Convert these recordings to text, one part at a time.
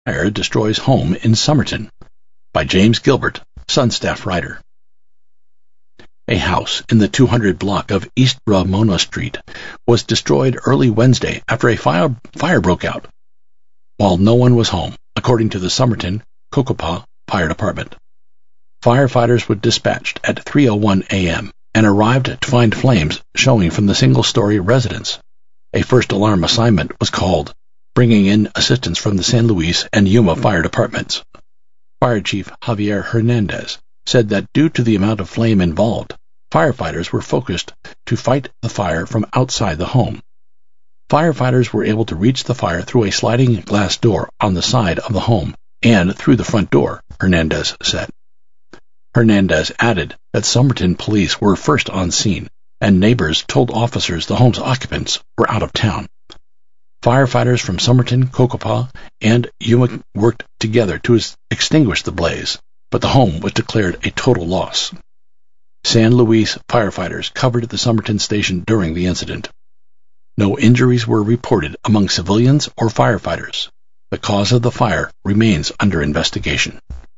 Fire destroys home in Somerton, by James Gilbert, Sun staff writer. A house in the 200 block of East Ramona Street was destroyed early Wednesday after a fire broke out, while no one was home, according to the Somerton Cocopah Fire Department. Firefighters were dispatched at 3:01 a.m. and arrived to find flames showing from the single-story residence. A first alarm assignment was called, bringing in assistance from the San Luis and Yuma fire departments. Fire Chief Javier Hernandez said that due to the amount of flame involved, firefighters were focused to fight the fire from outside the home. Firefighters were able to reach the fire through a sliding glass door on the side of the home and through the front door, Hernandez said. Hernandez added that Somerton police were first on scene, and neighbors told officers the home's occupants were out of town. Firefighters from Somerton, Cocopah, and Yuma worked together to extinguish the blaze, but the home was declared a total loss. San Luis firefighters covered the Somerton station during the incident. No injuries were reported among civilians or firefighters. The cause of the fire remains under investigation.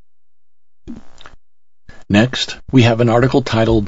Next, we have an article titled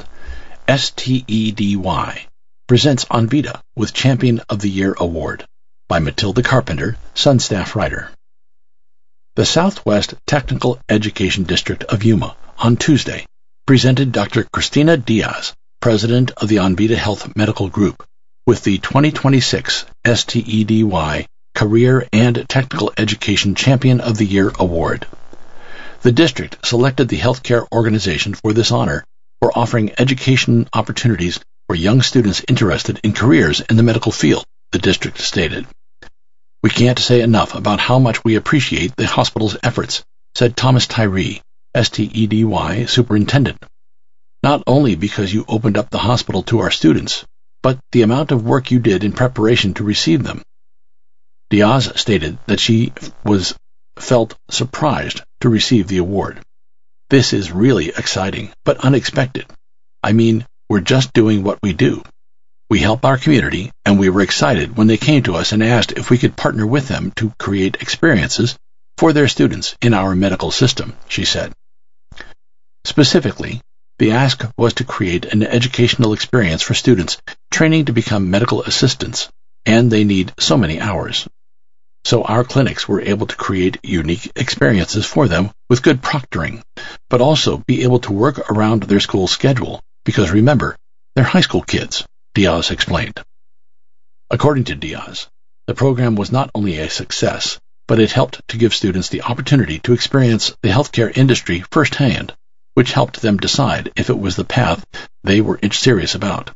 STEDY presents Onvita with Champion of the Year Award by Matilda Carpenter, Sun staff writer. The Southwest Technical Education District of Yuma on Tuesday presented Dr. Cristina Diaz, president of the Onvita Health Medical Group, with the 2026 STEDY Career and Technical Education Champion of the Year Award. The district selected the healthcare organization for this honor for offering education opportunities for young students interested in careers in the medical field, the district stated. We can't say enough about how much we appreciate the hospital's efforts, said Thomas Tyree, STEDY superintendent. Not only because you opened up the hospital to our students, but the amount of work you did in preparation to receive them. Diaz stated that she felt surprised to receive the award. This is really exciting, but unexpected. I mean, we're just doing what we do. We help our community, and we were excited when they came to us and asked if we could partner with them to create experiences for their students in our medical system, she said. Specifically, the ask was to create an educational experience for students training to become medical assistants, and they need so many hours. So our clinics were able to create unique experiences for them with good proctoring, but also be able to work around their school schedule, because remember, they're high school kids, Diaz explained. According to Diaz, the program was not only a success, but it helped to give students the opportunity to experience the healthcare industry firsthand, which helped them decide if it was the path they were serious about.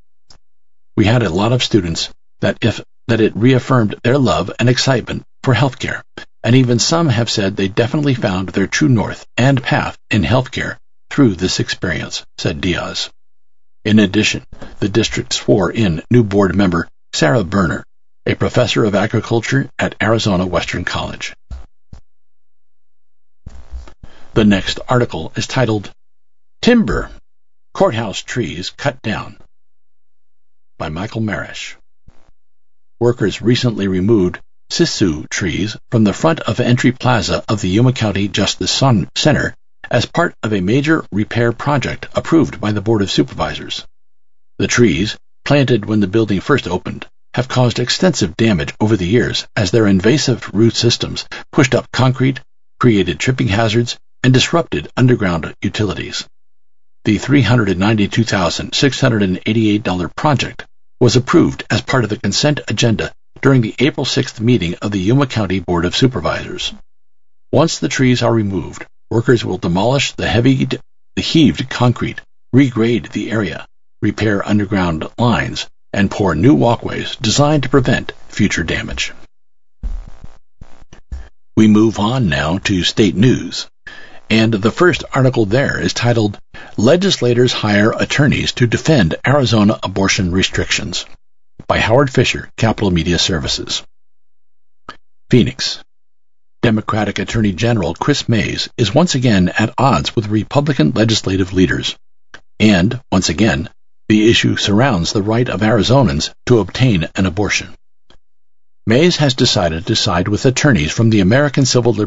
We had a lot of students that it reaffirmed their love and excitement for healthcare, and even some have said they definitely found their true north and path in healthcare through this experience, said Diaz. In addition, the district swore in new board member Sarah Berner, a professor of agriculture at Arizona Western College. The next article is titled Timber, Courthouse Trees Cut Down by Michael Marish. Workers recently removed sisu trees from the front of entry plaza of the Yuma County Justice Center as part of a major repair project approved by the Board of Supervisors. The trees, planted when the building first opened, have caused extensive damage over the years as their invasive root systems pushed up concrete, created tripping hazards, and disrupted underground utilities. The $392,688 project was approved as part of the consent agenda during the April 6th meeting of the Yuma County Board of Supervisors. Once the trees are removed, workers will demolish the heaved concrete, regrade the area, repair underground lines, and pour new walkways designed to prevent future damage. We move on now to state news, and the first article there is titled Legislators Hire Attorneys to Defend Arizona Abortion Restrictions by Howard Fisher, Capital Media Services. Phoenix. Democratic Attorney General Chris Mays is once again at odds with Republican legislative leaders, and, once again, the issue surrounds the right of Arizonans to obtain an abortion. Mays has decided to side with attorneys from the American Civil